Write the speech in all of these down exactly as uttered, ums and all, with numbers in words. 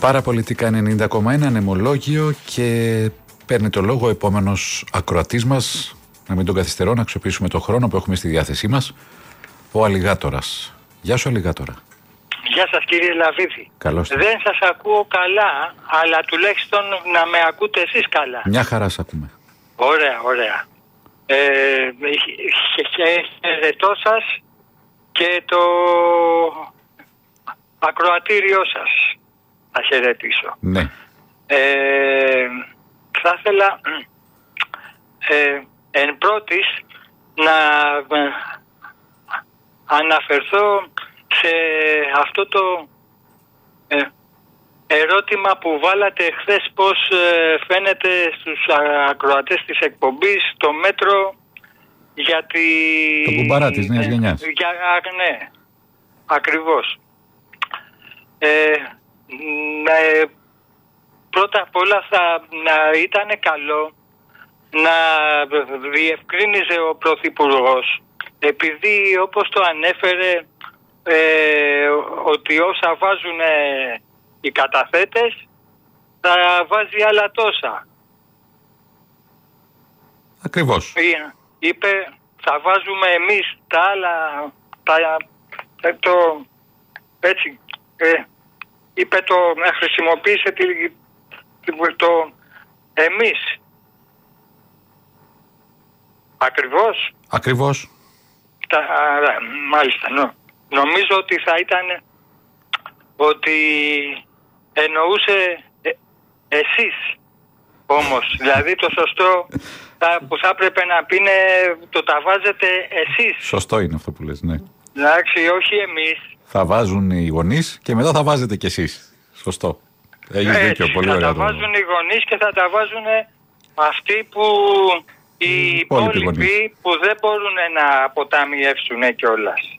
Παραπολιτικά ενενήντα κόμμα ένα, νεμολόγιο, και παίρνει το λόγο ο επόμενος ακροατής μας. Να μην τον καθυστερώ, να αξιοποιήσουμε το χρόνο που έχουμε στη διάθεσή μας. Ο Αλιγάτορας. Γεια σου, Αλιγάτορα. Γεια σας, κύριε Λαβίδη. Καλώς. Δεν σας ακούω καλά, αλλά τουλάχιστον να με ακούτε εσείς καλά. Μια χαρά σ' ακούμε. Ωραία, ωραία. Ε, χαιρετώ σας και το ακροατήριό σας θα χαιρετήσω. Ναι. Ε, θα ήθελα ε, εν πρώτης να ε, αναφερθώ σε αυτό το ε, ερώτημα που βάλατε χθες, πώς ε, φαίνεται στους ακροατές της εκπομπής το μέτρο για τη... Το κουμπαρά της νέας γενιάς. Για, ναι, ακριβώς. Ε, ναι, πρώτα απ' όλα θα να ήταν καλό να διευκρίνιζε ο Πρωθυπουργός, επειδή όπως το ανέφερε ε, ότι όσα βάζουν ε, οι καταθέτες θα βάζει άλλα τόσα. Ακριβώς. Είπε θα βάζουμε εμείς τα άλλα, τα, το, έτσι, ε, είπε το, να χρησιμοποιήσει τη, το εμείς. Ακριβώς. Ακριβώς. Τα, α, μάλιστα, νο. Νομίζω ότι θα ήταν ότι εννοούσε ε, εσείς όμως. Δηλαδή το σωστό θα, που θα έπρεπε να πει είναι το τα βάζετε εσείς. Σωστό είναι αυτό που λες, ναι. Εντάξει, όχι εμείς. Θα βάζουν οι γονείς και μετά θα βάζετε κι εσείς. Σωστό. Έχεις δίκιο, πολύ ωραία. ωραία. Θα τα βάζουν οι γονείς και θα τα βάζουν αυτοί που οι υπόλοιποι που δεν μπορούν να αποταμιεύσουν κιόλας.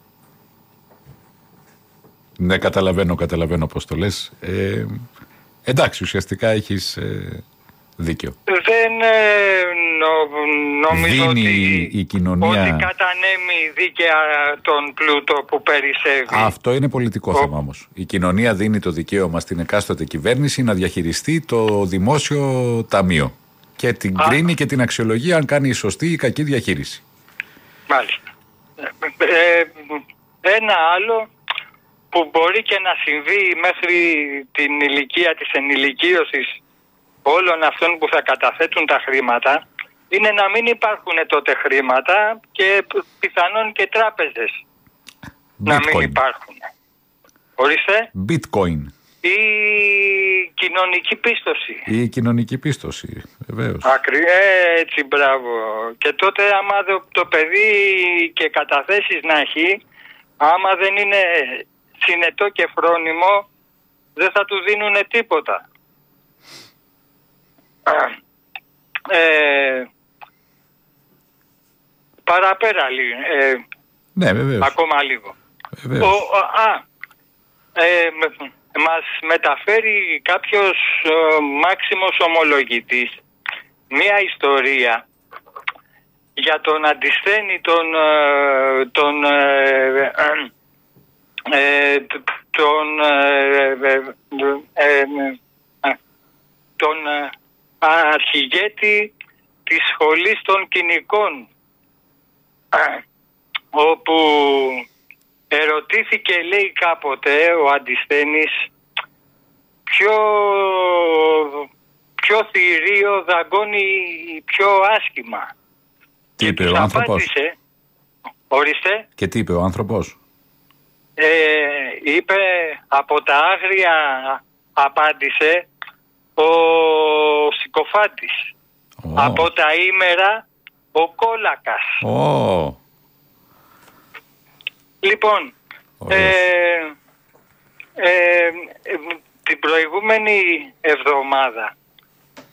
Ναι, καταλαβαίνω, καταλαβαίνω πώς το λες. Ε, εντάξει, ουσιαστικά έχεις ε, δίκιο. Δεν ε, νο, νομίζω Δίνει ότι, η κοινωνία... ότι κατανέμει δίκαια τον πλούτο που περισσεύει. Αυτό είναι πολιτικό Ο... θέμα όμως. Η κοινωνία δίνει το δικαίωμα στην εκάστοτε κυβέρνηση να διαχειριστεί το δημόσιο ταμείο και την Α. κρίνει και την αξιολογεί αν κάνει σωστή ή κακή διαχείριση. Μάλιστα. Ε, ένα άλλο που μπορεί και να συμβεί μέχρι την ηλικία της ενηλικίωσης όλων αυτών που θα καταθέτουν τα χρήματα, είναι να μην υπάρχουν τότε χρήματα και πιθανόν και τράπεζες να μην υπάρχουν. Ορίστε. Bitcoin. Ή κοινωνική πίστοση. Ή κοινωνική πίστοση, βεβαίως. Ακρι... Έτσι, μπράβο. Και τότε άμα το, το παιδί και καταθέσεις να έχει, άμα δεν είναι συνετό και φρόνιμο, δεν θα του δίνουν τίποτα. Ε, παραπέρα λίγο. Ε, ναι, βεβαίως. Ακόμα λίγο. Βεβαίως. Ο, α, ε, μας μεταφέρει κάποιος ο, μάξιμος ομολογητής μία ιστορία για τον Αντισθένη τον τον ε, ε, τον ε, ε, ε, τον αρχηγέτη της σχολής των κοινικών, όπου ερωτήθηκε, λέει, κάποτε ο Αντισθένης ποιο, ποιο θηρίο δαγκώνει πιο άσχημα. Τι είπε ο άνθρωπος? Απάντησε, ορίστε. Και τι είπε ο άνθρωπος? Ε, είπε από τα άγρια, απάντησε ο συκοφάντης. Oh. Από τα ήμερα ο κόλακας. Oh. Λοιπόν, ε, ε, ε, την προηγούμενη εβδομάδα ο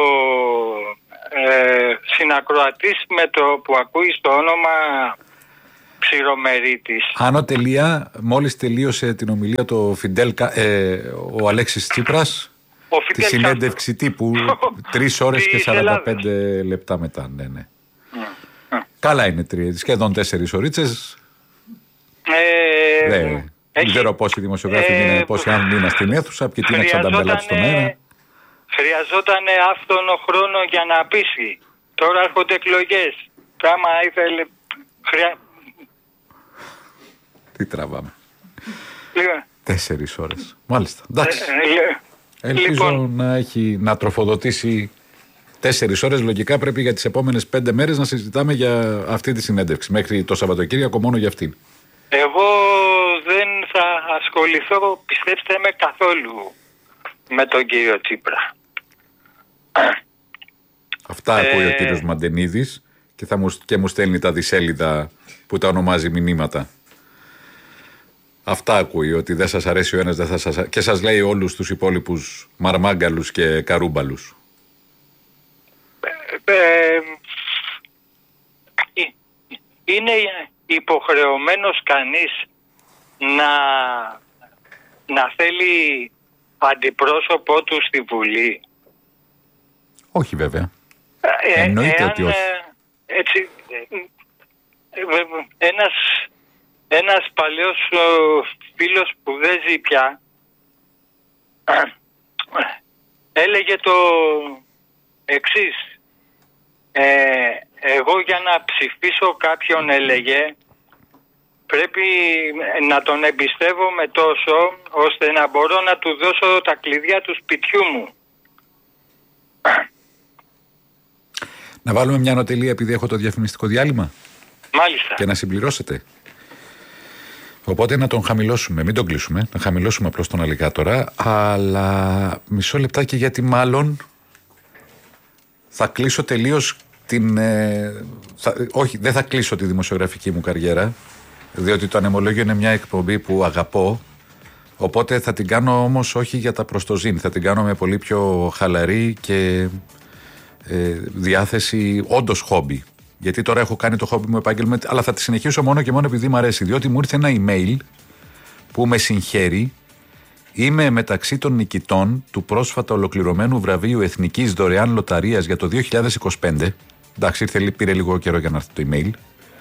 ε, συνακροατής με το που ακούει στο όνομα Ξηρομερίτης. Άνω τελεία, μόλις τελείωσε την ομιλία το Φιντέλ, ε, ο Αλέξης Τσίπρας, τη συνέντευξη τύπου τρεις ώρες και σαράντα πέντε λεπτά μετά. Ναι, ναι. Mm. Mm. Καλά είναι τρία, σχεδόν τέσσερις ωρίτσες. Ε, ναι. Δεν ξέρω πόσοι δημοσιογράφοι ε, είναι, πόσοι άνθρωποι είναι στην αίθουσα, ποιοι τίναξαν τα μπέλα του στον αέρα. Χρειαζόταν άφθονο χρόνο για να πείσει. Τώρα έρχονται εκλογές. Κάμα ήθελε... Χρεια... Τι τραβάμε. Λοιπόν. Τέσσερις ώρες. Μάλιστα. Εντάξει. Ε, Ελπίζω λοιπόν. να έχει να τροφοδοτήσει τέσσερις ώρες. Λογικά πρέπει για τις επόμενες πέντε μέρες να συζητάμε για αυτή τη συνέντευξη. Μέχρι το Σαββατοκύριακο μόνο για αυτήν. Εγώ δεν θα ασχοληθώ, πιστέψτε με, καθόλου με τον κύριο Τσίπρα. Αυτά ε... ακούει ο κύριος Μαντενίδης και, θα μου, και μου στέλνει τα δισέλιδα που τα ονομάζει μηνύματα. Αυτά ακούει, ότι δεν σας αρέσει ο ένας, δεν θα σας... και σας λέει όλους τους υπόλοιπους μαρμάγκαλους και καρούμπαλους. Ε, ε, είναι υποχρεωμένος κανείς να, να θέλει αντιπρόσωπό του στη Βουλή? Όχι βέβαια. Ε, Εννοείται εάν, ότι όχι. Έτσι, ένας, ένας παλιός φίλος που δεν ζει πια έλεγε το εξής. Ε, εγώ για να ψηφίσω κάποιον, έλεγε, πρέπει να τον εμπιστεύομαι τόσο ώστε να μπορώ να του δώσω τα κλειδιά του σπιτιού μου. Να βάλουμε μια ανωτελεία επειδή έχω το διαφημιστικό διάλειμμα. Μάλιστα. Και να συμπληρώσετε. Οπότε να τον χαμηλώσουμε, μην τον κλείσουμε, να χαμηλώσουμε απλώς τον αλιγάτορα, αλλά μισό λεπτάκι γιατί μάλλον θα κλείσω τελείως την... Ε, θα, όχι, δεν θα κλείσω τη δημοσιογραφική μου καριέρα, διότι το Ανεμολόγιο είναι μια εκπομπή που αγαπώ, οπότε θα την κάνω όμως όχι για τα προστοζήν, θα την κάνω με πολύ πιο χαλαρή και ε, διάθεση, όντως χόμπι. Γιατί τώρα έχω κάνει το χόμπι μου επάγγελμα, αλλά θα τη συνεχίσω μόνο και μόνο επειδή μου αρέσει. Διότι μου ήρθε ένα email που με συγχαίρει. Είμαι μεταξύ των νικητών του πρόσφατα ολοκληρωμένου βραβείου Εθνικής Δωρεάν Λοταρίας για το δύο χιλιάδες είκοσι πέντε. Εντάξει, ήρθε, πήρε λίγο καιρό για να έρθει το email.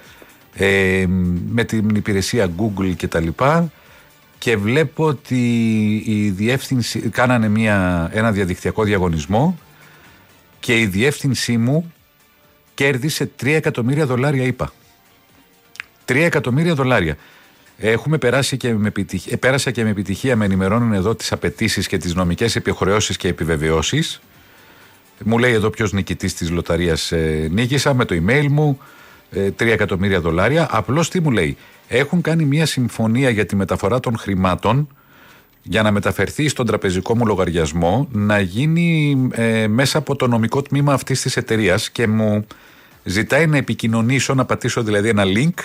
Ε, με την υπηρεσία Google και τα λοιπά. Και βλέπω ότι η διεύθυνση, κάνανε μια, ένα διαδικτυακό διαγωνισμό και η διεύθυνσή μου κέρδισε τρία εκατομμύρια δολάρια, είπα. τρία εκατομμύρια δολάρια. Έχουμε περάσει και με επιτυχία, πέρασα και με επιτυχία, με ενημερώνουν εδώ τις απαιτήσεις και τις νομικές επιχρεώσεις και επιβεβαιώσεις. Μου λέει εδώ ποιος νικητής της λοταρίας ε, νίκησα, με το email μου, ε, τρία εκατομμύρια δολάρια. Απλώς τι μου λέει, έχουν κάνει μια συμφωνία για τη μεταφορά των χρημάτων για να μεταφερθεί στον τραπεζικό μου λογαριασμό, να γίνει ε, μέσα από το νομικό τμήμα αυτής της εταιρείας και μου ζητάει να επικοινωνήσω, να πατήσω δηλαδή ένα link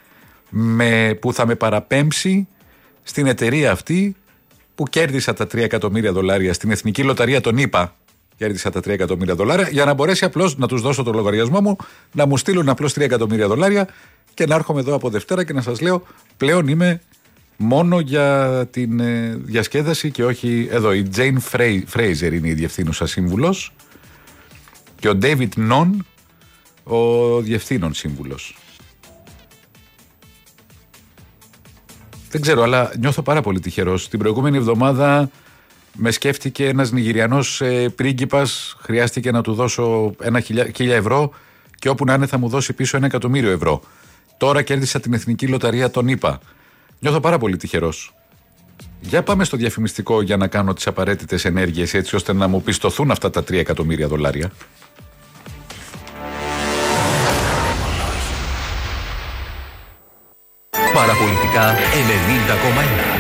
με, που θα με παραπέμψει στην εταιρεία αυτή που κέρδισα τα τρία εκατομμύρια δολάρια στην Εθνική Λοταρία, τον είπα, κέρδισα τα τρία εκατομμύρια δολάρια, για να μπορέσει απλώς να τους δώσω το λογαριασμό μου, να μου στείλουν απλώς τρία εκατομμύρια δολάρια και να έρχομαι εδώ από Δευτέρα και να σας λέω πλέον είμαι μόνο για την ε, διασκέδαση και όχι εδώ. Η Jane Fraser είναι η διευθύνουσα σύμβουλος και ο David Nunn ο διευθύνων σύμβουλος. Δεν ξέρω, αλλά νιώθω πάρα πολύ τυχερός. Την προηγούμενη εβδομάδα με σκέφτηκε ένας Νιγηριανός ε, πρίγκιπας, χρειάστηκε να του δώσω ένα χιλιά, χίλια ευρώ και όπου να είναι θα μου δώσει πίσω ένα εκατομμύριο ευρώ. Τώρα κέρδισα την Εθνική Λοταρία, τον είπα. Νιώθω πάρα πολύ τυχερός. Για πάμε στο διαφημιστικό για να κάνω τις απαραίτητες ενέργειες έτσι ώστε να μου πιστωθούν αυτά τα τρία εκατομμύρια δολάρια. Παραπολιτικά ενενήντα κόμμα ένα.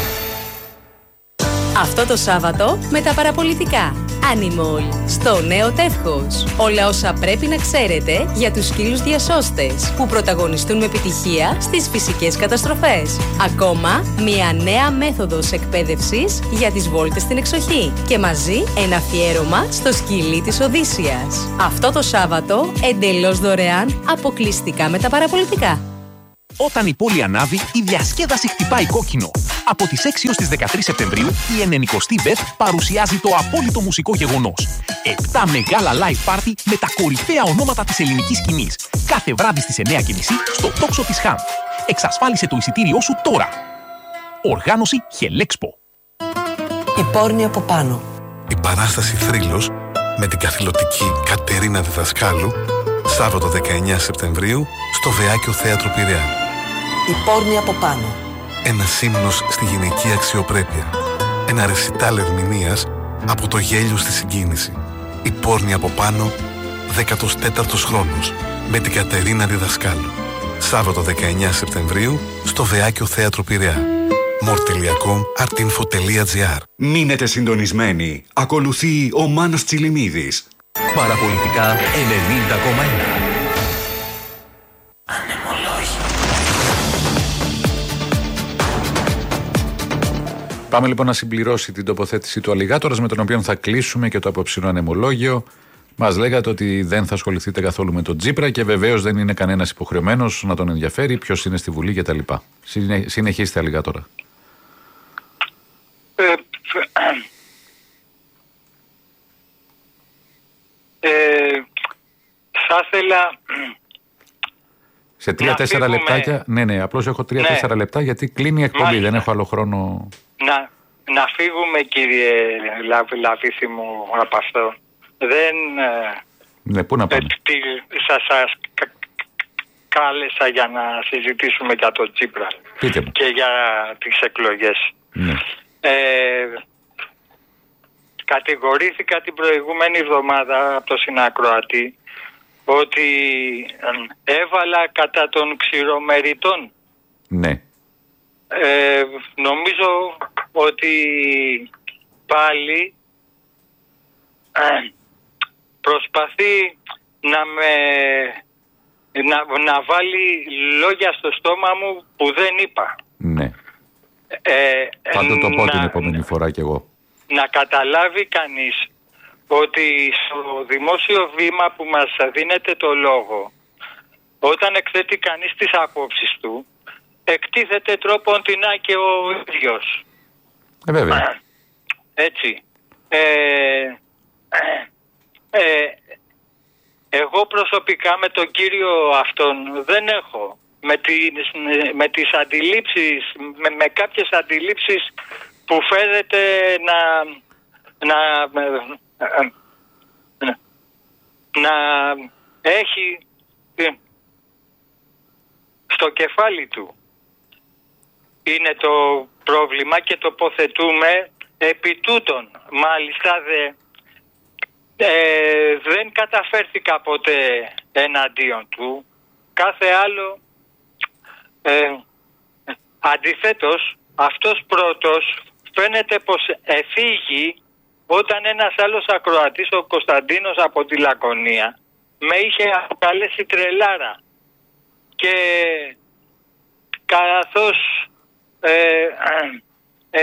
Αυτό το Σάββατο με τα παραπολιτικά. Animal, στο νέο τεύχος. Όλα όσα πρέπει να ξέρετε για τους σκύλους διασώστες που πρωταγωνιστούν με επιτυχία στις φυσικές καταστροφές. Ακόμα, μια νέα μέθοδος εκπαίδευσης για τις βόλτες στην εξοχή. Και μαζί ένα αφιέρωμα στο σκυλί της Οδύσσιας. Αυτό το Σάββατο, εντελώς δωρεάν, αποκλειστικά με τα παραπολιτικά. Όταν η πόλη ανάβει, η διασκέδαση χτυπάει κόκκινο. Από τις έξι έως τις δεκατρείς Σεπτεμβρίου, η ενενηκοστή μπετ παρουσιάζει το απόλυτο μουσικό γεγονός. Επτά μεγάλα live party με τα κορυφαία ονόματα της ελληνικής σκηνής. Κάθε βράδυ στις εννιά και μισή στο τόξο της Χαμ. Εξασφάλισε το εισιτήριό σου τώρα. Οργάνωση Χελέξπο. Η πόρνη από πάνω. Η παράσταση Θρύλος με την καθηλωτική Κατερίνα Διδασκάλου, Σάββατο δεκαεννέα Σεπτεμβρίου στο Βεάκιο Θέατρο Πειραιά. Η πόρνη από πάνω. Ένας ύμνος στη γυναική αξιοπρέπεια. Ένα ρεσιτάλ ερμηνείας από το γέλιο στη συγκίνηση. Η πόρνη από πάνω, δέκατος τέταρτος χρόνος, με την Κατερίνα Διδασκάλου. Σάββατο δεκαεννέα Σεπτεμβρίου στο Βεάκιο Θέατρο Πειραιά. more τελεία com artinfo τελεία gr. Μείνετε συντονισμένοι. Ακολουθεί ο Μάνος Τσιλιμίδης. Παραπολιτικά ενενήντα κόμμα ένα. Πάμε λοιπόν να συμπληρώσει την τοποθέτηση του Αλιγάτορας, με τον οποίο θα κλείσουμε και το απόψινό ανεμολόγιο. Μας λέγατε ότι δεν θα ασχοληθείτε καθόλου με τον Τσίπρα και βεβαίως δεν είναι κανένας υποχρεωμένος να τον ενδιαφέρει ποιος είναι στη Βουλή κτλ. Συνε, συνεχίστε, Αλιγάτορα. Ε, ε, θα ήθελα σε τρία-τέσσερα λεπτάκια. Ναι, ναι, απλώς έχω τρία-τέσσερα ναι. λεπτά γιατί κλείνει η εκπομπή. Μάλιστα. Δεν έχω άλλο χρόνο. Να, να φύγουμε, κύριε Λαβίθη μου, από αυτό. Δεν. Ναι, πού να πάμε. Ε, σας, σας κάλεσα για να συζητήσουμε για τον Τσίπρα. Πείτε μου. Και για τις εκλογές. Ναι. Ε, κατηγορήθηκα την προηγούμενη εβδομάδα από το συνακροατή ότι έβαλα κατά των ξηρομεριτών. Ναι. Ε, νομίζω ότι πάλι ε, προσπαθεί να με να, να βάλει λόγια στο στόμα μου που δεν είπα. Ναι. Ε, Πάντα το πω να, την επόμενη φορά κι εγώ. Να καταλάβει κανείς ότι στο δημόσιο βήμα που μας δίνεται το λόγο, όταν εκθέτει κανείς τις απόψεις του, εκτίθεται τρόπον τεινά και ο ίδιος. Ε, βέβαια. Έτσι. Ε, ε, εγώ προσωπικά με τον κύριο αυτόν δεν έχω. Με τις, με τις αντιλήψεις, με, με κάποιες αντιλήψεις που φέρεται να, να, να, να έχει στο κεφάλι του. Είναι το πρόβλημα και τοποθετούμε επί τούτον. Μάλιστα δε, ε, δεν καταφέρθηκα ποτέ εναντίον του. Κάθε άλλο ε, αντιθέτως αυτός πρώτος φαίνεται πως εφήγει όταν ένας άλλος ακροατής, ο Κωνσταντίνος από τη Λακωνία, με είχε αποκαλέσει τρελάρα και καθώς ε, ε,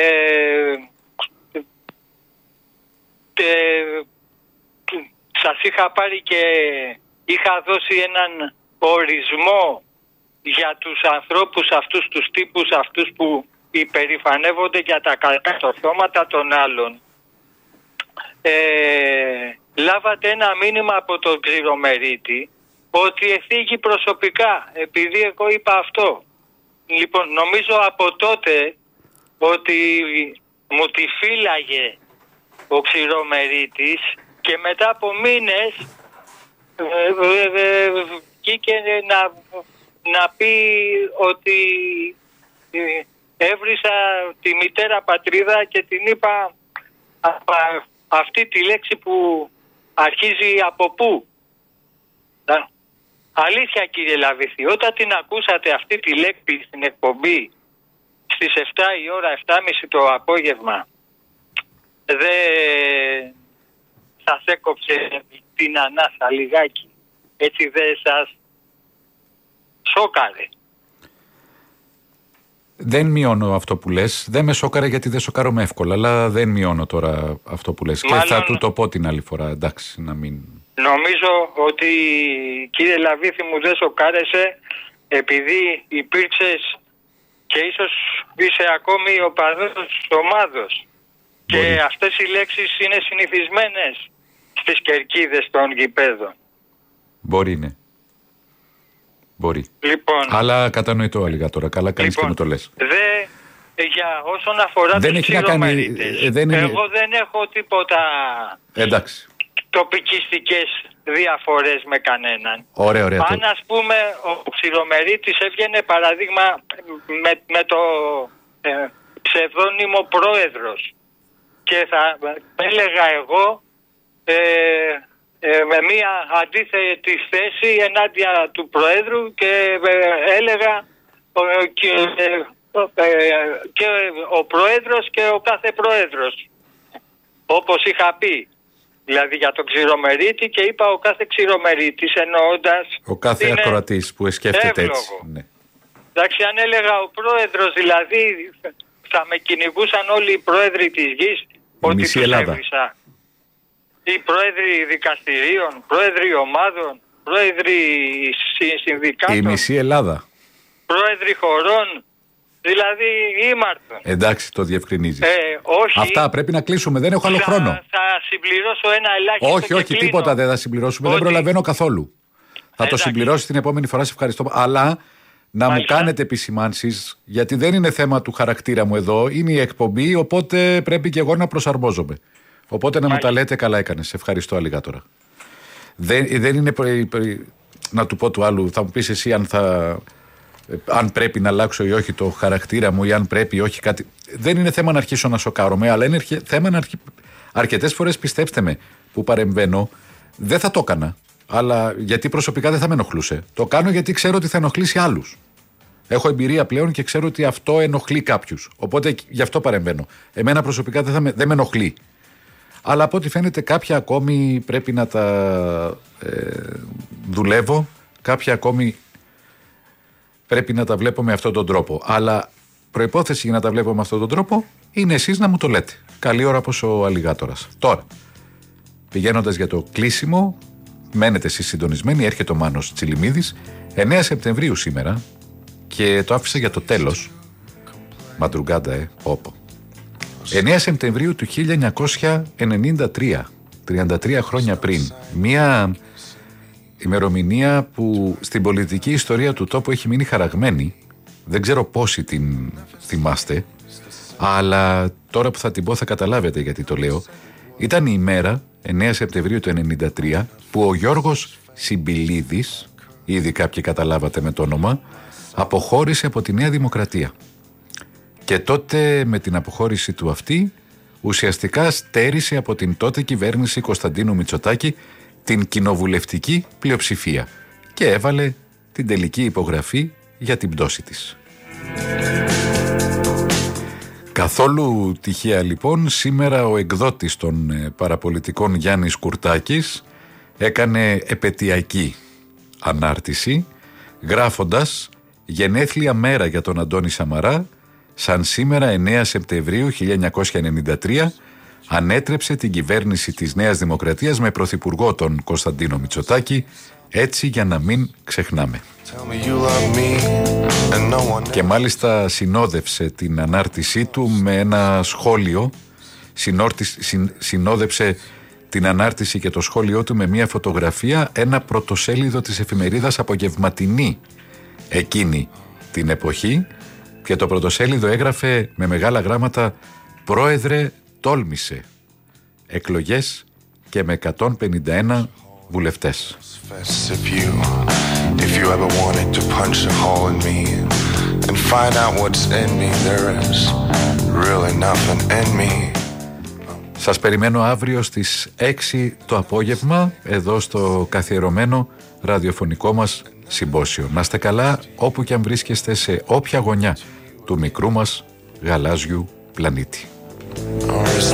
ε, σας είχα πάρει και είχα δώσει έναν ορισμό για τους ανθρώπους αυτούς, τους τύπους αυτούς που υπερηφανεύονται για τα κατορθώματα των άλλων. Ε, λάβατε ένα μήνυμα από τον Ξηρομερίτη ότι εφήγει προσωπικά επειδή εγώ είπα αυτό. Λοιπόν, νομίζω από τότε ότι μου τη φύλαγε ο Ξηρομερίτης και μετά από μήνες βγήκε να, να πει ότι έβρισα τη μητέρα πατρίδα και την είπα αυτή τη λέξη που αρχίζει από πού. Αλήθεια, κύριε Λαβίθη, όταν την ακούσατε αυτή τη λέξη στην εκπομπή στις εφτά η ώρα, εφτά και μισή το απόγευμα, δεν σας έκοψε την ανάσα λιγάκι? Έτσι δεν σας σόκαρε? Δεν μειώνω αυτό που λες. Δεν με σόκαρε γιατί δεν σοκάρομαι εύκολα, αλλά δεν μειώνω τώρα αυτό που λες. Μάλλον... Και θα του το πω την άλλη φορά, εντάξει, να μην... Νομίζω ότι, κύριε Λαβίθη, μου δεν σοκάρεσε επειδή υπήρξες και ίσως είσαι ακόμη ο παδός της ομάδος. Και αυτές οι λέξεις είναι συνηθισμένες στις κερκίδες των γηπέδων. Μπορεί, ναι. Μπορεί. Λοιπόν, αλλά κατανοητό, Αλιγάτορα. Καλά κάνεις λοιπόν, και μου το λες. Δε, για όσον αφορά δεν τους έχει να κάνει, ξηρομερίτες. δεν είναι... Εγώ δεν έχω τίποτα Εντάξει. τοπικιστικές διαφορές με κανέναν. Ωραία, ωραία. Αν ας πούμε ο ξηρομερίτης έβγαινε παραδείγμα με, με το ε, ψευδόνυμο πρόεδρος και θα έλεγα εγώ ε, ε, με μία αντίθετη θέση ενάντια του πρόεδρου και ε, έλεγα ε, και, ε, ε, και ο πρόεδρος και ο κάθε πρόεδρος, όπως είχα πει. Δηλαδή για τον ξηρομερίτη και είπα ο κάθε ξηρομερίτης, εννοώντας ο κάθε ακροατής που σκέφτεται εύλογο. Έτσι. Ναι. Εντάξει, αν έλεγα ο πρόεδρος, δηλαδή θα με κυνηγούσαν όλοι οι πρόεδροι της γης, ότι τους έβρισα. Οι πρόεδροι δικαστηρίων, πρόεδροι ομάδων, πρόεδροι συνδικάτων. Η μισή Ελλάδα. Πρόεδροι χωρών. Δηλαδή ήμαρτον. Εντάξει, το διευκρινίζεις. Ε, όχι. Αυτά πρέπει να κλείσουμε, δεν έχω άλλο θα, χρόνο. Θα συμπληρώσω ένα ελάχιστο. Όχι, όχι, κλείνω. τίποτα δεν θα συμπληρώσουμε. Ότι... Δεν προλαβαίνω καθόλου. Θα Εντάξει. το συμπληρώσει την επόμενη φορά, σε ευχαριστώ. Αλλά να Μάλιστα. μου κάνετε επισημάνσεις, γιατί δεν είναι θέμα του χαρακτήρα μου εδώ, είναι η εκπομπή, οπότε πρέπει και εγώ να προσαρμόζομαι. Οπότε να Μάλιστα. μου τα λέτε, καλά έκανες. Σε ευχαριστώ, Αλιγάτορα. Δεν, δεν είναι. Πρε, πρε, να του πω του άλλου, θα μου πεις εσύ αν θα. Αν πρέπει να αλλάξω ή όχι το χαρακτήρα μου ή αν πρέπει ή όχι κάτι. Δεν είναι θέμα να αρχίσω να σοκάρομαι, αλλά είναι θέμα να αρχίσω. Αρκετές φορές, πιστέψτε με, που παρεμβαίνω, δεν θα το έκανα. Αλλά γιατί προσωπικά δεν θα με ενοχλούσε. Το κάνω γιατί ξέρω ότι θα ενοχλήσει άλλους. Έχω εμπειρία πλέον και ξέρω ότι αυτό ενοχλεί κάποιους. Οπότε γι' αυτό παρεμβαίνω. Εμένα προσωπικά δεν, θα με, δεν με ενοχλεί. Αλλά από ό,τι φαίνεται κάποια ακόμη πρέπει να τα ε, δουλεύω. Κάποια ακόμη πρέπει να τα βλέπω με αυτόν τον τρόπο. Αλλά προϋπόθεση για να τα βλέπω με αυτόν τον τρόπο είναι εσείς να μου το λέτε. Καλή ώρα όπως ο Αλιγάτορας. Τώρα, πηγαίνοντας για το κλείσιμο, μένετε εσείς συντονισμένοι, έρχεται ο Μάνος Τσιλιμίδης, εννέα Σεπτεμβρίου σήμερα, και το άφησα για το τέλος. Μαντρουγκάντα, ε,όπο. εννέα Σεπτεμβρίου του χίλια εννιακόσια ενενήντα τρία, τριάντα τρία χρόνια πριν. Μία ημερομηνία που στην πολιτική ιστορία του τόπου έχει μείνει χαραγμένη. Δεν ξέρω πόσοι την θυμάστε, αλλά τώρα που θα την πω θα καταλάβετε γιατί το λέω. Ήταν η ημέρα, εννέα Σεπτεμβρίου του ενενήντα τρία, που ο Γιώργος Συμπιλίδης, ήδη κάποιοι καταλάβατε με το όνομα, αποχώρησε από τη Νέα Δημοκρατία. Και τότε με την αποχώρηση του αυτή ουσιαστικά στέρισε από την τότε κυβέρνηση Κωνσταντίνου Μητσοτάκη την κοινοβουλευτική πλειοψηφία και έβαλε την τελική υπογραφή για την πτώση της. Καθόλου τυχαία λοιπόν, σήμερα ο εκδότης των παραπολιτικών Γιάννης Κουρτάκης έκανε επετειακή ανάρτηση γράφοντας «Γενέθλια μέρα για τον Αντώνη Σαμαρά, σαν σήμερα εννέα Σεπτεμβρίου χίλια εννιακόσια ενενήντα τρία ανέτρεψε την κυβέρνηση της Νέας Δημοκρατίας με πρωθυπουργό τον Κωνσταντίνο Μητσοτάκη, έτσι για να μην ξεχνάμε». Και μάλιστα συνόδευσε την ανάρτησή του με ένα σχόλιο, συνόρτης, συν, συνόδευσε την ανάρτηση και το σχόλιο του με μια φωτογραφία, ένα πρωτοσέλιδο της εφημερίδας Απογευματινή εκείνη την εποχή, και το πρωτοσέλιδο έγραφε με μεγάλα γράμματα «Πρόεδρε, τόλμησε. Εκλογές και με εκατόν πενήντα ένα βουλευτές». Σας περιμένω αύριο στις έξι το απόγευμα εδώ στο καθιερωμένο ραδιοφωνικό μας συμπόσιο. Να είστε καλά όπου και αν βρίσκεστε, σε όποια γωνιά του μικρού μας γαλάζιου πλανήτη.